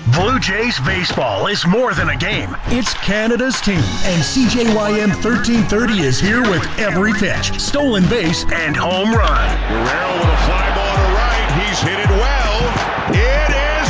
Blue Jays baseball is more than a game. It's Canada's team, and CJYM 1330 is here with every pitch, stolen base, and home run. Guerrero with a fly ball to right. He's hit it well. It is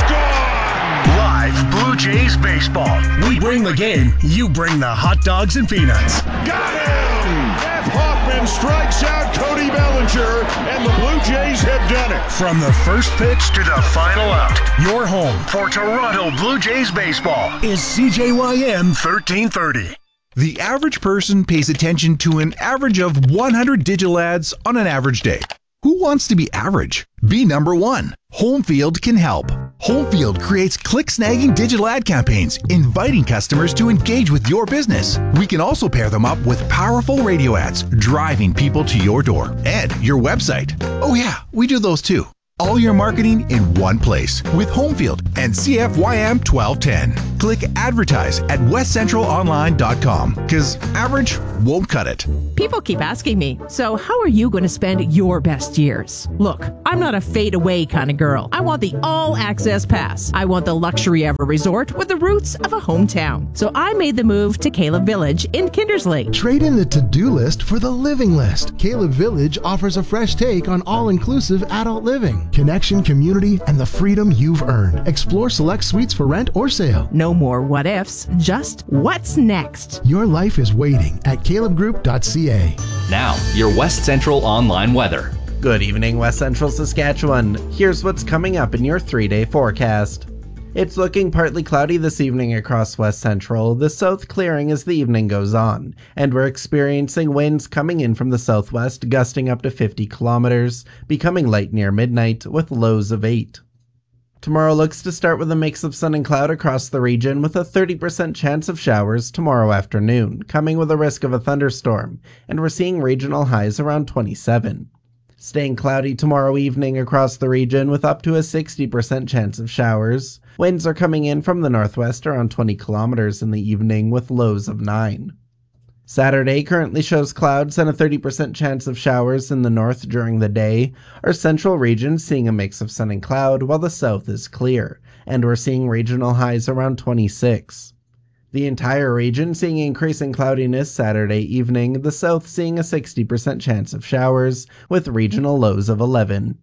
gone. Live Blue Jays baseball. We bring the game. You bring the hot dogs and peanuts. Got him! Jeff Hoffman strikes out Cody Bellinger, and the Blue Jays have done it. From the first pitch to the final out, your home for Toronto Blue Jays baseball is CJYM 1330. The average person pays attention to an average of 100 digital ads on an average day. Who wants to be average? Be number one. Homefield can help. Homefield creates click-snagging digital ad campaigns, inviting customers to engage with your business. We can also pair them up with powerful radio ads, driving people to your door and your website. Oh yeah, we do those too. All your marketing in one place with Homefield and CFYM 1210. Click advertise at westcentralonline.com because average won't cut it. People keep asking me, so how are you going to spend your best years? Look, I'm not a fade-away kind of girl. I want the all-access pass. I want the luxury of a resort with the roots of a hometown. So I made the move to Caleb Village in Kindersley. Trade in the to-do list for the living list. Caleb Village offers a fresh take on all-inclusive adult living. Connection, community, and the freedom you've earned. Explore select suites for rent or sale. No more what-ifs, just what's next. Your life is waiting at calebgroup.ca. Now, your West Central online weather. Good evening, West Central Saskatchewan. Here's what's coming up in your 3-day forecast. It's looking partly cloudy this evening across West Central, the south clearing as the evening goes on, and we're experiencing winds coming in from the southwest gusting up to 50 kilometers, becoming light near midnight with lows of 8. Tomorrow looks to start with a mix of sun and cloud across the region with a 30% chance of showers tomorrow afternoon, coming with a risk of a thunderstorm, and we're seeing regional highs around 27. Staying cloudy tomorrow evening across the region with up to a 60% chance of showers. Winds are coming in from the northwest around 20 kilometers in the evening with lows of 9. Saturday currently shows clouds and a 30% chance of showers in the north during the day. Our central region seeing a mix of sun and cloud while the south is clear, and we're seeing regional highs around 26. The entire region seeing increasing cloudiness Saturday evening, the south seeing a 60% chance of showers with regional lows of 11.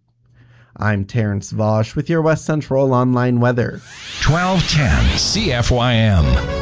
I'm Terrence Vosch with your West Central online weather. 1210 CFYM.